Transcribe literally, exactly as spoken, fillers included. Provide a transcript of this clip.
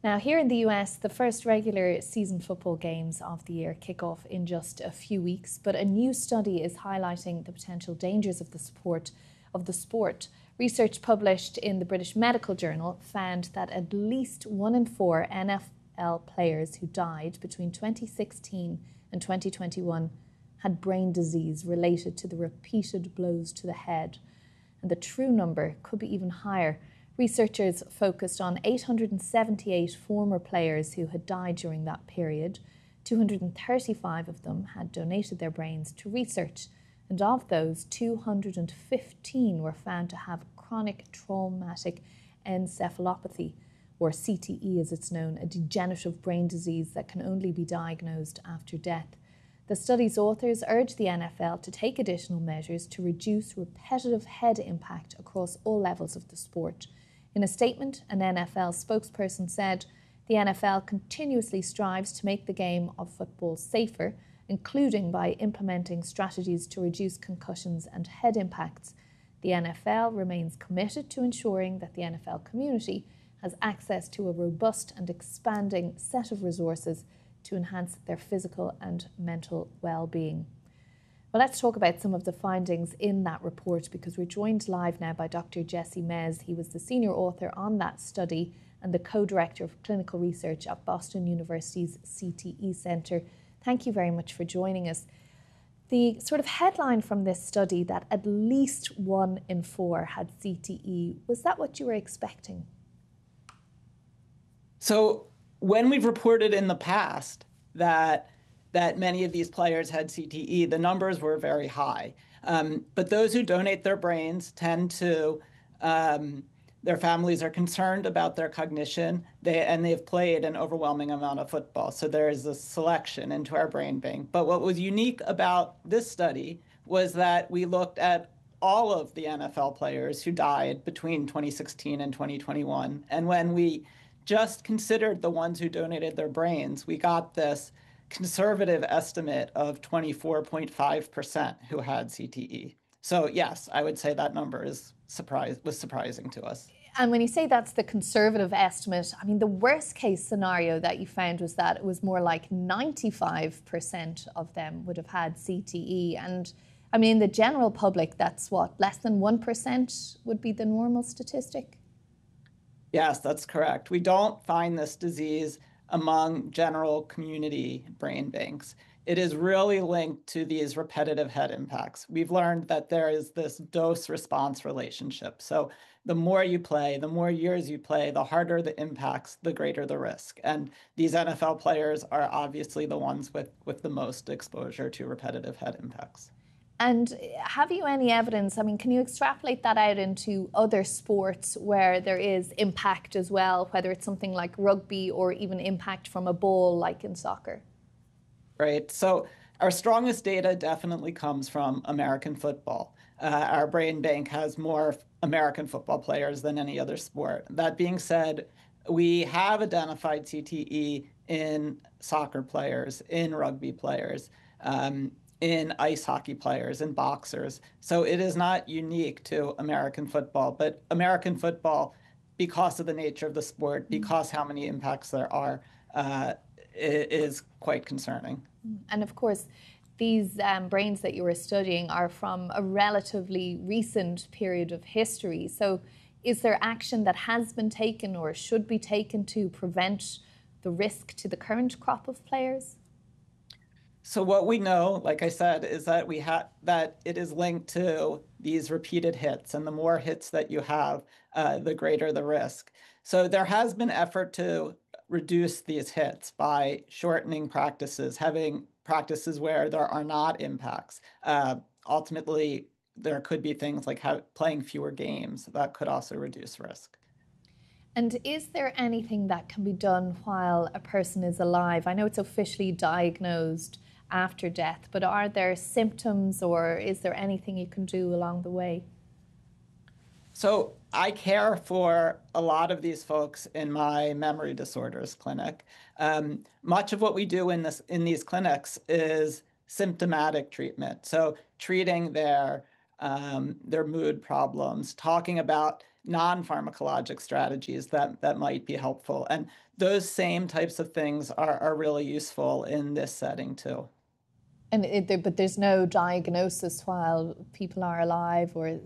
Now, here in the U S, the first regular season football games of the year kick off in just a few weeks, but a new study is highlighting the potential dangers of the sport. Of the sport. Research published in the British Medical Journal found that at least one in four N F L players who died between twenty sixteen and twenty twenty-one had brain disease related to the repeated blows to the head. And the true number could be even higher. Researchers focused on eight hundred seventy-eight former players who had died during that period. two hundred thirty-five of them had donated their brains to research, and of those, two hundred fifteen were found to have chronic traumatic encephalopathy, or C T E as it's known, a degenerative brain disease that can only be diagnosed after death. The study's authors urged the N F L to take additional measures to reduce repetitive head impact across all levels of the sport. In a statement, an N F L spokesperson said, "The N F L continuously strives to make the game of football safer, including by implementing strategies to reduce concussions and head impacts. The N F L remains committed to ensuring that the N F L community has access to a robust and expanding set of resources to enhance their physical and mental well-being." Well, let's talk about some of the findings in that report, because we're joined live now by Doctor Jesse Mez. He was the senior author on that study and the co-director of clinical research at Boston University's C T E Centre. Thank you very much for joining us. The sort of headline from this study that at least one in four had C T E, was that what you were expecting? So when we've reported in the past that that many of these players had C T E, the numbers were very high. Um, but those who donate their brains tend to, um, their families are concerned about their cognition, they, and they've played an overwhelming amount of football. So there is a selection into our brain bank. But what was unique about this study was that we looked at all of the N F L players who died between twenty sixteen and twenty twenty-one. And when we just considered the ones who donated their brains, we got this conservative estimate of twenty-four point five percent who had C T E. So yes, I would say that number is surprise was surprising to us. And when you say that's the conservative estimate, I mean, the worst case scenario that you found was that it was more like ninety-five percent of them would have had C T E. And I mean, in the general public, that's what, less than one percent would be the normal statistic? Yes, that's correct. We don't find this disease among general community brain banks. It is really linked to these repetitive head impacts. We've learned that there is this dose-response relationship. So the more you play, the more years you play, the harder the impacts, the greater the risk. And these N F L players are obviously the ones with, with the most exposure to repetitive head impacts. And have you any evidence, I mean, can you extrapolate that out into other sports where there is impact as well, whether it's something like rugby or even impact from a ball like in soccer? Right. So our strongest data definitely comes from American football. Uh, our brain bank has more American football players than any other sport. That being said, we have identified C T E in soccer players, in rugby players, um, in ice hockey players and boxers. So it is not unique to American football, but American football, because of the nature of the sport, because how many impacts there are, uh, is quite concerning. And of course, these um, brains that you were studying are from a relatively recent period of history. So is there action that has been taken or should be taken to prevent the risk to the current crop of players? So what we know, like I said, is that we have that it is linked to these repeated hits, and the more hits that you have, uh, the greater the risk. So there has been effort to reduce these hits by shortening practices, having practices where there are not impacts. Uh, ultimately, there could be things like how, playing fewer games that could also reduce risk. And is there anything that can be done while a person is alive? I know it's officially diagnosed after death, but are there symptoms or is there anything you can do along the way? So I care for a lot of these folks in my memory disorders clinic. Um, much of what we do in this in these clinics is symptomatic treatment. So treating their um, their mood problems, talking about non-pharmacologic strategies that that might be helpful. And those same types of things are, are really useful in this setting too. And it, but there's no diagnosis while people are alive, or